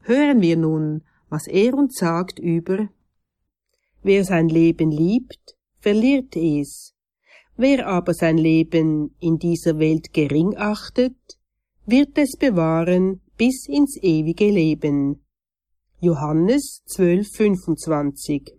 hören wir nun, was er uns sagt über: Wer sein Leben liebt, verliert es. Wer aber sein Leben in dieser Welt gering achtet, wird es bewahren bis ins ewige Leben. Johannes 12,25.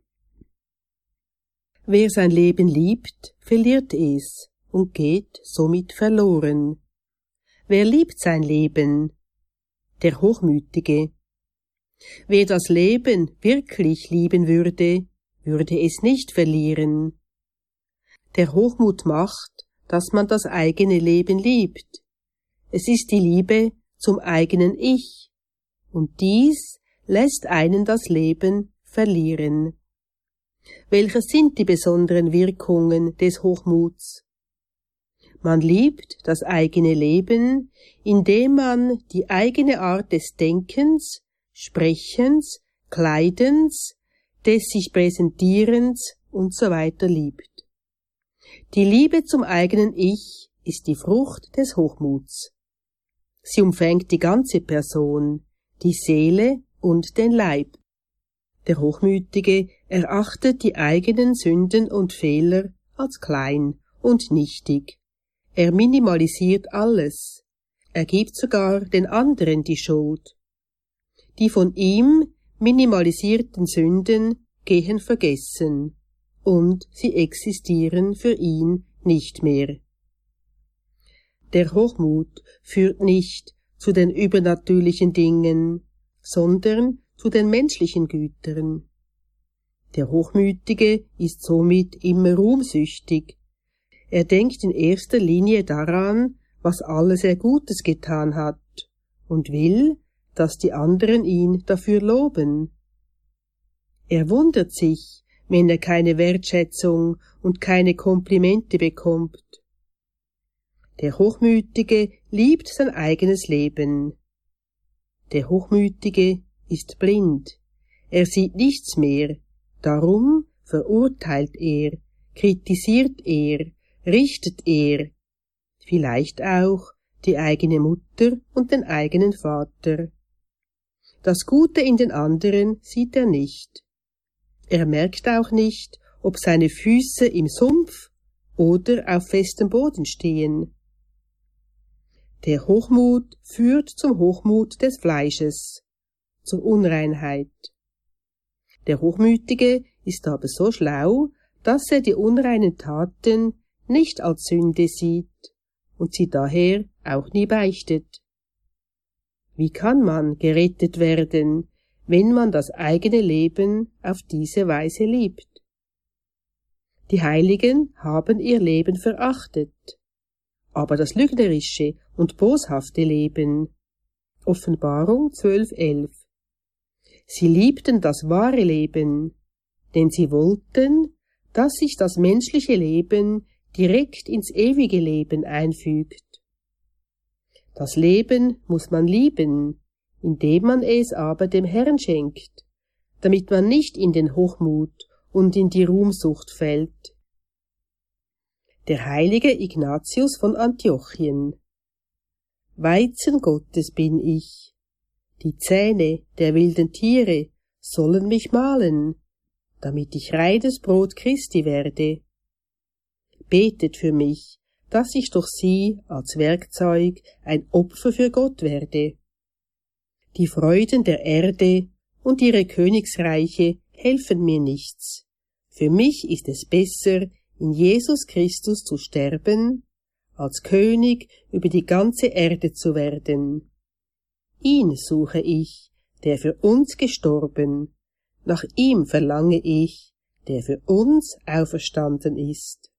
Wer sein Leben liebt, verliert es und geht somit verloren. Wer liebt sein Leben? Der Hochmütige. Wer das Leben wirklich lieben würde, würde es nicht verlieren. Der Hochmut macht, dass man das eigene Leben liebt. Es ist die Liebe zum eigenen Ich, und dies lässt einen das Leben verlieren. Welche sind die besonderen Wirkungen des Hochmuts? Man liebt das eigene Leben, indem man die eigene Art des Denkens, Sprechens, Kleidens, des sich Präsentierens usw. liebt. Die Liebe zum eigenen Ich ist die Frucht des Hochmuts. Sie umfängt die ganze Person, die Seele und den Leib. Der Hochmütige erachtet die eigenen Sünden und Fehler als klein und nichtig. Er minimalisiert alles. Er gibt sogar den anderen die Schuld. Die von ihm minimalisierten Sünden gehen vergessen, und sie existieren für ihn nicht mehr. Der Hochmut führt nicht zu den übernatürlichen Dingen, sondern zu den menschlichen Gütern. Der Hochmütige ist somit immer ruhmsüchtig. Er denkt in erster Linie daran, was alles er Gutes getan hat, und will, dass die anderen ihn dafür loben. Er wundert sich, wenn er keine Wertschätzung und keine Komplimente bekommt. Der Hochmütige liebt sein eigenes Leben. Der Hochmütige ist blind. Er sieht nichts mehr. Darum verurteilt er, kritisiert er, richtet er, vielleicht auch die eigene Mutter und den eigenen Vater. Das Gute in den anderen sieht er nicht. Er merkt auch nicht, ob seine Füße im Sumpf oder auf festem Boden stehen. Der Hochmut führt zum Hochmut des Fleisches, zur Unreinheit. Der Hochmütige ist aber so schlau, dass er die unreinen Taten nicht als Sünde sieht und sie daher auch nie beichtet. Wie kann man gerettet werden, wenn man das eigene Leben auf diese Weise liebt? Die Heiligen haben ihr Leben verachtet, aber das lügnerische und boshafte Leben. Offenbarung 12,11. Sie liebten das wahre Leben, denn sie wollten, dass sich das menschliche Leben direkt ins ewige Leben einfügt. Das Leben muss man lieben, indem man es aber dem Herrn schenkt, damit man nicht in den Hochmut und in die Ruhmsucht fällt. Der heilige Ignatius von Antiochien. Weizen Gottes bin ich. Die Zähne der wilden Tiere sollen mich mahlen, damit ich reines Brot Christi werde. Betet für mich, dass ich durch sie als Werkzeug ein Opfer für Gott werde. Die Freuden der Erde und ihre Königsreiche helfen mir nichts. Für mich ist es besser, in Jesus Christus zu sterben, als König über die ganze Erde zu werden. Ihn suche ich, der für uns gestorben, nach ihm verlange ich, der für uns auferstanden ist.